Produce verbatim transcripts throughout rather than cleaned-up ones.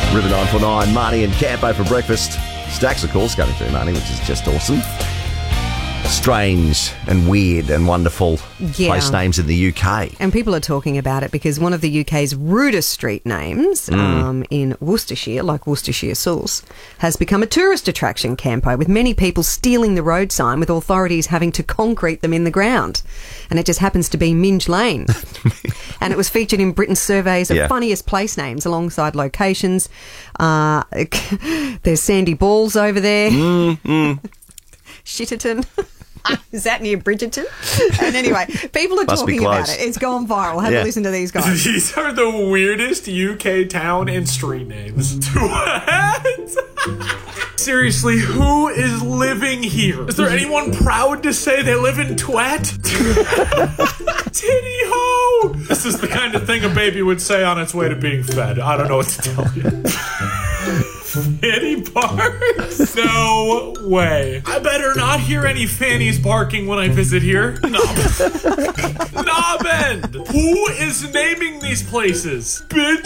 River nine four nine, Marnie and Campo for breakfast. Stacks of calls coming through, Marnie, which is just awesome. Strange and weird and wonderful Yeah. place names in the U K. And people are talking about it because one of the U K's rudest street names Mm. um, in Worcestershire, like Worcestershire sauce, has become a tourist attraction, Campo, with many people stealing the road sign with authorities having to concrete them in the ground. And it just happens to be Minge Lane. And it was featured in Britain's surveys of Yeah. funniest place names alongside locations. Uh, there's Sandy Balls over there. Mm, mm. Shitterton. Is that near Bridgerton? And anyway, people are Must be talking about close. it. It's gone viral. Have Yeah. a listen to these guys. These are the weirdest U K town and street names. What? Seriously, who is living here? Is there anyone proud to say they live in Twat? Titty ho! This is the kind of thing a baby would say on its way to being fed. I don't know what to tell you. Fanny barks? No way. I better not hear any fannies barking when I visit here. Knob. Knob End. Who is naming these places?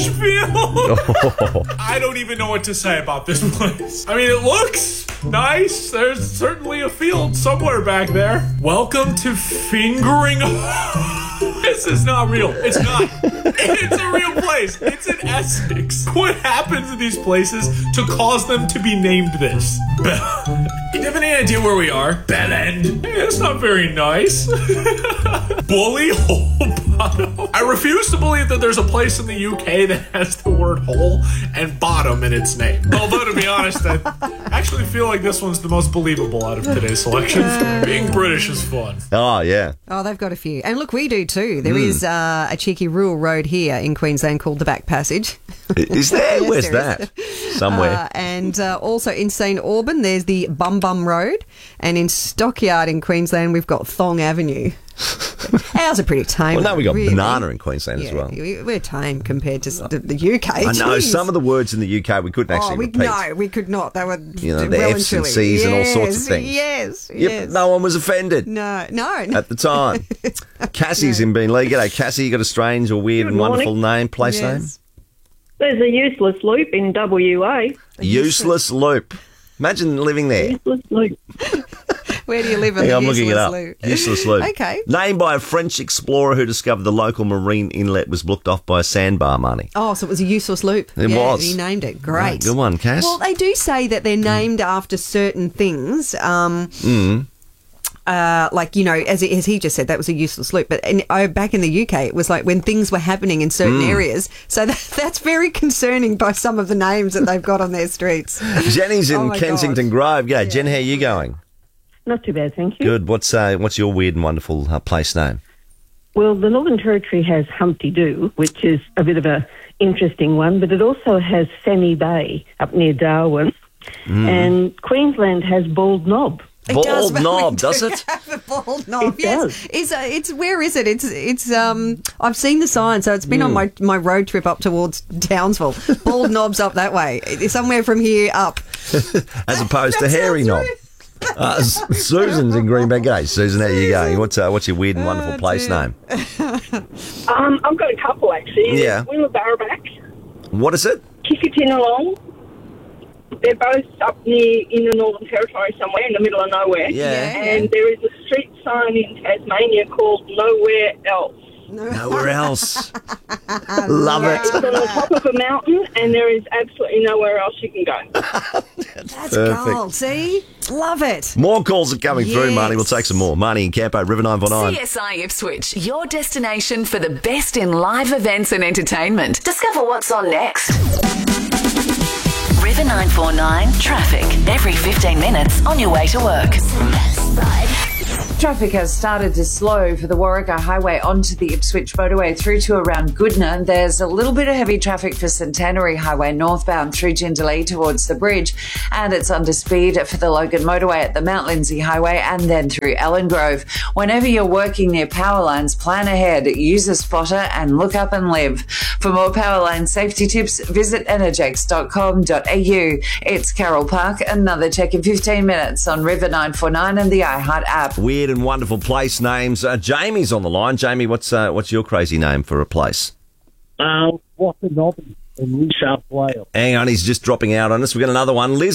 Bitchfield? I don't even know what to say about this place. I mean, it looks nice. There's certainly a field somewhere back there. Welcome to Fingering. This is not real. It's not. It's a real place. It's in Essex. What happens in these places to cause them to be named this? Bell. Do you have any idea where we are? Bell End. Hey, that's not very nice. Bully Hole Bottom. I refuse to believe that there's a place in the U K that has the word hole and bottom in its name. Although, to be honest, I actually feel like this one's the most believable out of today's selections. Being British is fun. Oh, yeah. Oh, they've got a few. And look, we do too. There is uh, a cheeky rural road here in Queensland called the Back Passage. Is there? Yes, Where's there that? Somewhere. Uh, and uh, also in Saint Auburn, there's the Bum Bum Road. And in Stockyard in Queensland, we've got Thong Avenue. Ours are pretty tame. Well, no, we got really. banana in Queensland Yeah, as well. we- We're tame compared to the, the U K. I know Jeez. some of the words in the U K we couldn't actually Oh, we, repeat. no, we could not. They were You know, the well F's and truly. C's and all sorts of Yes, things. Yes, Yep, yes. no one was offended No, no, no. at the time. Cassie's in Beenleigh. G'day, Cassie. You got a strange or weird Good and wonderful morning. name, place Yes. There's a useless loop in W A. name? Useless Loop. Imagine living there. Useless loop. Where do you live in Hang the on, I'm looking it useless up. loop? Useless Loop. Okay. Named by a French explorer who discovered the local marine inlet was blocked off by a sandbar, Marnie. Oh, so it was a useless loop. It Yeah, was. He named it. Great. Right, good one, Cass. Well, they do say that they're named after certain things. Um, Mm. uh, like, you know, as, it, as he just said, that was a useless loop. But in, oh, back in the U K, it was like when things were happening in certain Mm. areas. So that, that's very concerning by some of the names that they've got on their streets. Jenny's in Oh, my Kensington Grove. G'day, Jen, how are you going? Not too bad, thank you. Good. What's uh, what's your weird and wonderful uh, place name? Well, the Northern Territory has Humpty Doo, which is a bit of a interesting one, but it also has Fanny Bay up near Darwin. Mm. And Queensland has Bald Knob. It Bald does, but we Knob, do does it? have a bald knob. It yes, does. it's uh, it's where is it? It's it's um. I've seen the sign, so it's been on my my road trip up towards Townsville. Bald Knob's up that way. It's somewhere from here up. As opposed to That Hairy sounds Knob. Uh, S- Susan's in Greenbank. G'day, Susan, how are you going? What's uh, what's your weird and wonderful Oh, place dear. name? Um, I've got a couple actually. Yeah. Willabarabak, What is it? Kickatinalong. They're both up near in the Northern Territory somewhere in the middle of nowhere. Yeah. And there is a street sign in Tasmania called Nowhere Else. Nowhere else. Love It's it. on the top of a mountain, and there is absolutely nowhere else you can go. That's Perfect. gold. See, love it. More calls are coming through, Yes. Marnie. We'll take some more. Marnie and Campo, River nine four nine. C S I Ipswich, your destination for the best in live events and entertainment. Discover what's on next. River nine four nine traffic every fifteen minutes on your way to work. Traffic has started to slow for the Warwick Highway onto the Ipswich motorway through to around Goodna. There's a little bit of heavy traffic for Centenary Highway northbound through Jindalee towards the bridge, and it's under speed for the Logan motorway at the Mount Lindsay Highway and then through Ellen Grove. Whenever you're working near power lines, plan ahead, use a spotter and look up and live. For more power line safety tips, visit energex dot com dot a u. It's Carol Park. Another check in fifteen minutes on River nine four nine and the iHeart app. Weird and wonderful place names. Uh, Jamie's on the line. Jamie, what's uh, what's your crazy name for a place? Um, Watton Knob. in New South Wales. Hang on, he's just dropping out on us. We've got another one. Liz